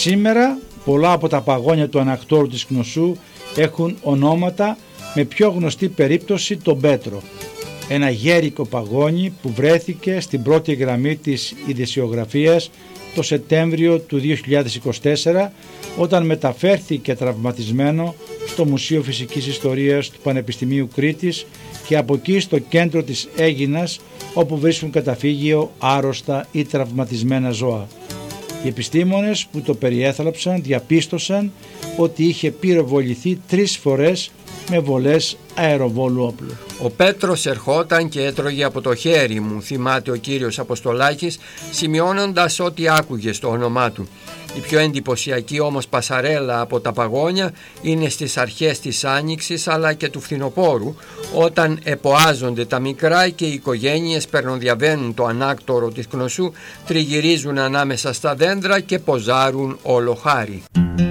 Σήμερα πολλά από τα παγόνια του ανακτόρου της Κνωσού έχουν ονόματα, με πιο γνωστή περίπτωση τον Πέτρο, ένα γέρικο παγόνι που βρέθηκε στην πρώτη γραμμή της ειδησιογραφίας το Σεπτέμβριο του 2024, όταν μεταφέρθηκε τραυματισμένο στο Μουσείο Φυσικής Ιστορίας του Πανεπιστημίου Κρήτης και από εκεί στο κέντρο της Αίγινας, όπου βρίσκουν καταφύγιο άρρωστα ή τραυματισμένα ζώα. Οι επιστήμονες που το περιέθαλψαν διαπίστωσαν ότι είχε πυροβοληθεί 3 φορές με βολές αεροβόλου όπλου. Ο Πέτρος ερχόταν και έτρωγε από το χέρι μου, θυμάται ο κύριος Αποστολάκης, σημειώνοντας ό,τι άκουγε στο όνομά του. Η πιο εντυπωσιακή όμως πασαρέλα από τα παγόνια είναι στις αρχές της Άνοιξης αλλά και του φθινοπόρου, όταν εποάζονται τα μικρά και οι οικογένειες περνοδιαβαίνουν το ανάκτορο της Κνωσού, τριγυρίζουν ανάμεσα στα δέντρα και ποζάρουν όλο χάρη.